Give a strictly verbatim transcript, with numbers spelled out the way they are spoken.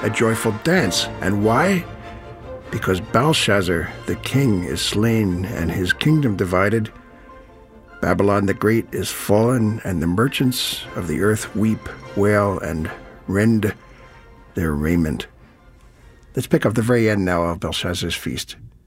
a joyful dance. And why? Because Belshazzar, the king, is slain and his kingdom divided. Babylon the Great is fallen, and the merchants of the earth weep, wail, and rend their raiment. Let's pick up the very end now of Belshazzar's feast.